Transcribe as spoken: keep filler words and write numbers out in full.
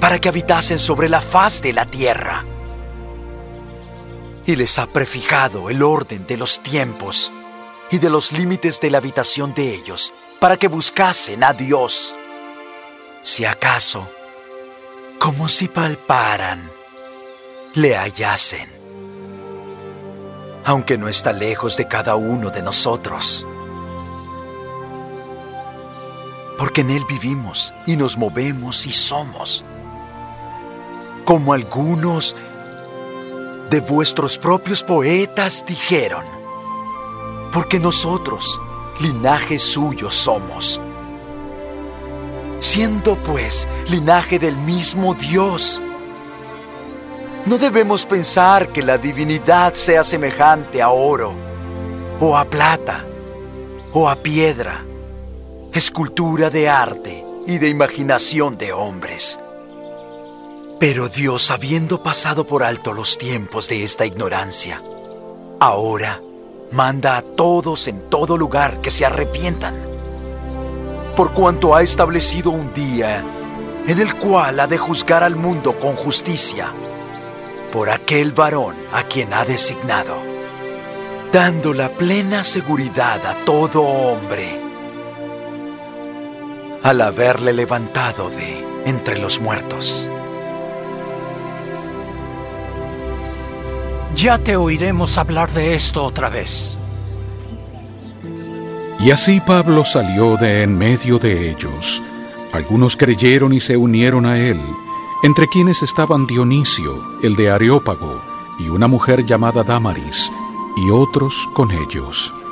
para que habitasen sobre la faz de la tierra. Y les ha prefijado el orden de los tiempos y de los límites de la habitación de ellos, para que buscasen a Dios. Si acaso, como si palparan, le hallasen. Aunque no está lejos de cada uno de nosotros. Porque en Él vivimos y nos movemos y somos. Como algunos de vuestros propios poetas dijeron, porque nosotros, linaje suyo somos. Siendo pues linaje del mismo Dios, no debemos pensar que la divinidad sea semejante a oro, o a plata, o a piedra, escultura de arte y de imaginación de hombres. Pero Dios, habiendo pasado por alto los tiempos de esta ignorancia, ahora manda a todos en todo lugar que se arrepientan, por cuanto ha establecido un día en el cual ha de juzgar al mundo con justicia, por aquel varón a quien ha designado, dando la plena seguridad a todo hombre, al haberle levantado de entre los muertos. Ya te oiremos hablar de esto otra vez. Y así Pablo salió de en medio de ellos. Algunos creyeron y se unieron a él, entre quienes estaban Dionisio, el de Areópago, y una mujer llamada Dámaris, y otros con ellos.